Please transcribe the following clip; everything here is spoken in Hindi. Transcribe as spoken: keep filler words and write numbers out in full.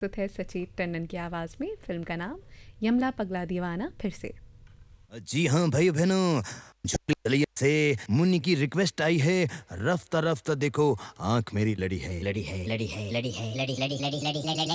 प्रस्तुत है सचेत टंडन की आवाज में। फिल्म का नाम यमला पगला दीवाना। फिर से जी हाँ भाई बहनों, झूली दलिया से मुन्नी की रिक्वेस्ट आई है। रफ्ता रफ्ता देखो, आंख मेरी लड़ी है लड़ी है लड़ी है लड़ी है लड़ी लड़ी लड़ी लड़ी लड़ी